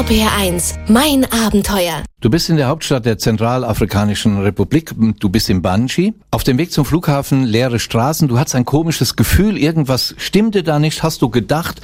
RPR1, mein Abenteuer. Du bist in der Hauptstadt der Zentralafrikanischen Republik, du bist in Banjul. Auf dem Weg zum Flughafen, leere Straßen, du hattest ein komisches Gefühl, irgendwas stimmte da nicht. Hast du gedacht,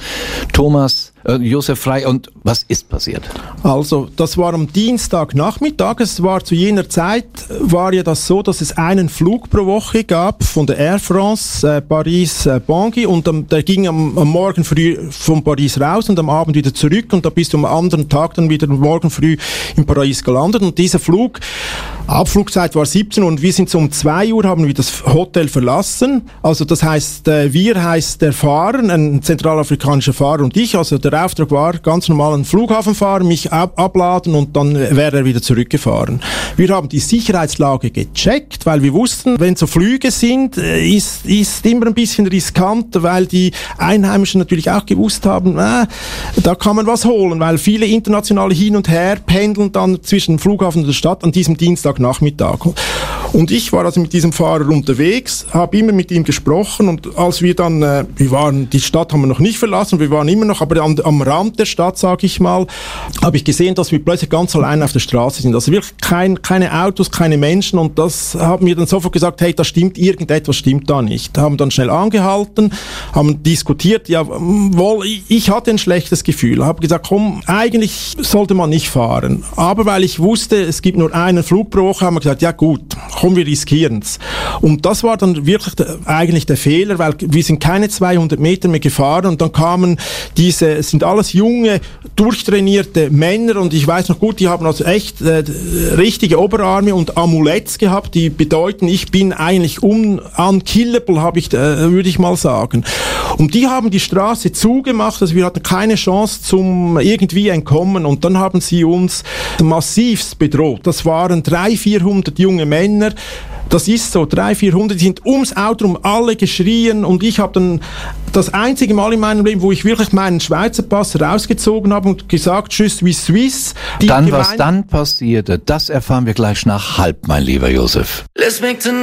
Josef Frey, und was ist passiert? Also, das war am Dienstagnachmittag. Es war zu jener Zeit, war ja das so, dass es einen Flug pro Woche gab von der Air France, Paris-Bangui, und der ging am Morgen früh von Paris raus und am Abend wieder zurück, und da bist du am anderen Tag dann wieder morgen früh in Paris gelandet. Und dieser Flug, Abflugzeit war 17 Uhr, und wir sind so um 2 Uhr, haben wir das Hotel verlassen. Also das heißt, wir heißt der Fahrer, ein zentralafrikanischer Fahrer, und ich, also der Auftrag war, ganz normal einen Flughafen fahren, mich abladen, und dann wäre er wieder zurückgefahren. Wir haben die Sicherheitslage gecheckt, weil wir wussten, wenn so Flüge sind, ist immer ein bisschen riskant, weil die Einheimischen natürlich auch gewusst haben, da kann man was holen, weil viele internationale hin und her pendeln dann zwischen dem Flughafen und der Stadt an diesem Dienstagnachmittag. Und ich war also mit diesem Fahrer unterwegs, habe immer mit ihm gesprochen, und als wir dann, die Stadt haben wir noch nicht verlassen, wir waren immer noch, aber am Rand der Stadt, sage ich mal, habe ich gesehen, dass wir plötzlich ganz allein auf der Straße sind. Also wirklich keine Autos, keine Menschen, und das haben wir dann sofort gesagt, hey, da stimmt irgendetwas, stimmt da nicht. Haben dann schnell angehalten, haben diskutiert, ich hatte ein schlechtes Gefühl, habe gesagt, komm, eigentlich sollte man nicht fahren. Aber weil ich wusste, es gibt nur einen Flug pro Woche, haben wir gesagt, ja gut, komm, wir riskieren's. Und das war dann wirklich eigentlich der Fehler, weil wir sind keine 200 Meter mehr gefahren, und dann kamen es sind alles junge, durchtrainierte Männer, und ich weiß noch gut, die haben also echt richtige Oberarme und Amuletts gehabt, die bedeuten, ich bin eigentlich unkillable, würde ich mal sagen. Und die haben die Straße zugemacht, also wir hatten keine Chance zum irgendwie entkommen, und dann haben sie uns massivst bedroht. Das waren 300-400 junge Männer. Das ist so, 300-400, die sind ums Auto rum, alle geschrien, und ich habe dann das einzige Mal in meinem Leben, wo ich wirklich meinen Schweizer Pass rausgezogen habe und gesagt, je suis Suisse. Was dann passierte, das erfahren wir gleich nach halb, mein lieber Josef.